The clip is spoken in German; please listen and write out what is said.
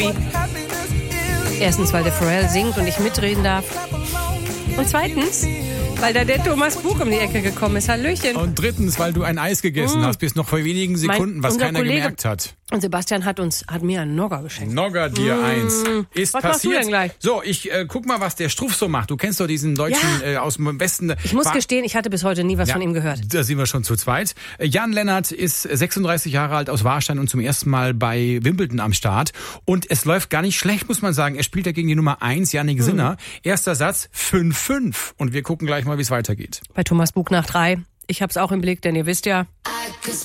Erstens, weil der Pharrell singt und ich mitreden darf. Und zweitens, weil da der Thomas Buch um die Ecke gekommen ist. Hallöchen. Und drittens, weil du ein Eis gegessen hast, bis noch vor wenigen Sekunden, was unser keiner Kollege gemerkt hat. Und Sebastian hat mir einen Nogger geschenkt. Nogger dir eins. Ist Was passiert. machst du denn gleich? So, ich guck mal, was der Struff so macht. Du kennst doch diesen Deutschen aus dem Westen. Ich muss gestehen, ich hatte bis heute nie was von ihm gehört. Da sind wir schon zu zweit. Jan Lennart ist 36 Jahre alt aus Warstein und zum ersten Mal bei Wimbledon am Start. Und es läuft gar nicht schlecht, muss man sagen. Er spielt ja gegen die Nummer 1, Jannik Sinner. Erster Satz 5-5. Und wir gucken gleich mal, wie es weitergeht. Bei Thomas Buch nach 3. Ich hab's auch im Blick, denn ihr wisst ja...